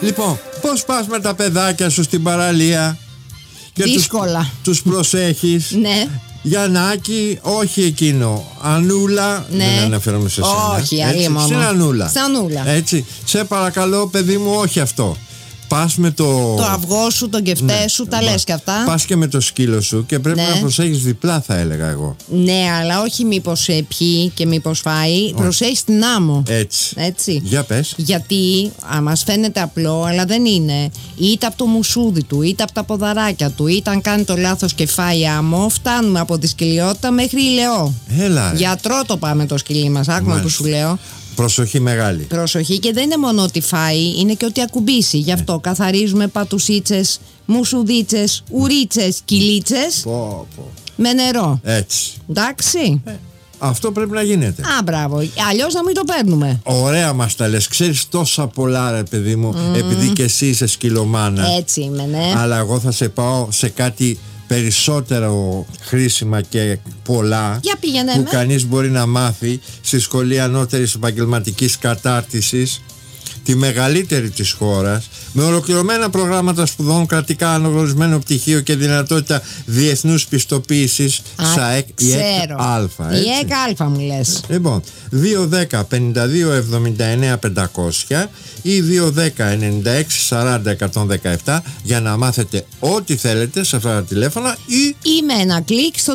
Λοιπόν, πώς πας με τα παιδάκια σου στην παραλία? Και δύσκολα. Τους προσέχεις? Ναι. Γιαννάκη, όχι εκείνο. Ανούλα, ναι. Δεν αναφέρομαι σε σένα. Όχι, άλλη μόνο. Στην Ανούλα. Σανούλα. Έτσι, σε παρακαλώ παιδί μου, όχι αυτό. Πας με το αυγό σου, τον κεφτέ σου, τα λες και αυτά. Πας και με το σκύλο σου και πρέπει να προσέχεις διπλά, θα έλεγα εγώ. Ναι, αλλά όχι μήπως πιει και μήπως φάει. Προσέχεις την άμμο. Έτσι. Για πες. Γιατί μας φαίνεται απλό, αλλά δεν είναι. Είτε από το μουσούδι του, είτε από τα ποδαράκια του, είτε αν κάνει το λάθος και φάει άμμο, φτάνουμε από τη σκυλιότητα μέχρι ηλαιό. Έλα. Γιατρό το πάμε το σκυλί μας, άκουμα που σου λέω. Προσοχή μεγάλη. Προσοχή, και δεν είναι μόνο ότι φάει, είναι και ότι ακουμπήσει. Γι' αυτό καθαρίζουμε πατουσίτσες, μουσουδίτσες, ουρίτσες, κυλίτσες με νερό. Έτσι. Εντάξει. Αυτό πρέπει να γίνεται. Α, μπράβο. Αλλιώς να μην το παίρνουμε. Ωραία μας τα λες. Ξέρεις τόσα πολλά, ρε παιδί μου, επειδή και εσύ είσαι σκυλομάνα. Έτσι είμαι, ναι. Αλλά εγώ θα σε πάω σε κάτι περισσότερο χρήσιμα και πολλά. Για πήγαινε που κανείς μπορεί να μάθει στη Σχολή Ανώτερης Επαγγελματικής Κατάρτισης, τη μεγαλύτερη της χώρας, με ολοκληρωμένα προγράμματα σπουδών, κρατικά αναγνωρισμένο πτυχίο και δυνατότητα διεθνούς πιστοποίησης. ΣΑΕΚ η ΕΚ Α. Η ΕΚ Α μου λες. Λοιπόν, 210 52 79 500 ή 210 96 40 117 για να μάθετε ό,τι θέλετε σε αυτά τα τηλέφωνα ή με ένα κλικ στο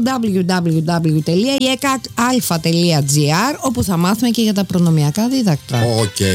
www.ekalfa.gr, όπου θα μάθουμε και για τα προνομιακά δίδακτρα. Okay.